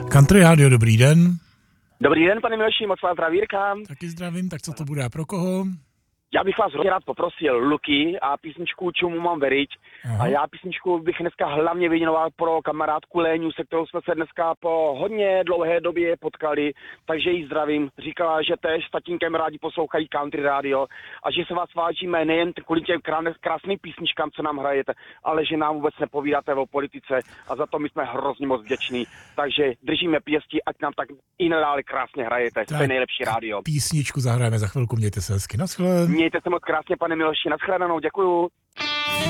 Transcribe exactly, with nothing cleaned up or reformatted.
Country Radio, dobrý den. Dobrý den, pane Miloši, moc vás zdraví Jirka. Taky zdravím, tak co to bude a pro koho? Já bych vás hodně rád poprosil Luky a písničku Čemu mám veriť. A já písničku bych dneska hlavně věnoval pro kamarádku Léňu, se kterou jsme se dneska po hodně dlouhé době potkali, takže jí zdravím. Říkala, že též s tatínkem rádi poslouchají Country Radio a že se vás vážíme nejen kvůli těm krásným písničkám, co nám hrajete, ale že nám vůbec nepovídáte o politice a za to my jsme hrozně moc vděční. Takže držíme pěsti, ať nám tak i nadále krásně hrajete. To je nejlepší rádio. Písničku zahrajeme za chvilku, mějte se hezky. Naschle. Mějte se moc krásně, pane Miloši, nashledanou, děkuju.